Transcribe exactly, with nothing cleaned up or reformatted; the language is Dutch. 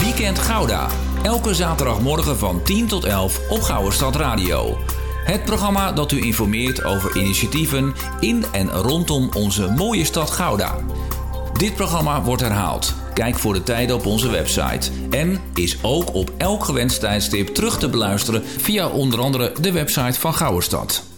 Weekend Gouda. Elke zaterdagmorgen van tien tot elf op Gouwestad Radio. Het programma dat u informeert over initiatieven in en rondom onze mooie stad Gouda. Dit programma wordt herhaald. Kijk voor de tijden op onze website. En is ook op elk gewenst tijdstip terug te beluisteren via onder andere de website van Gouwestad.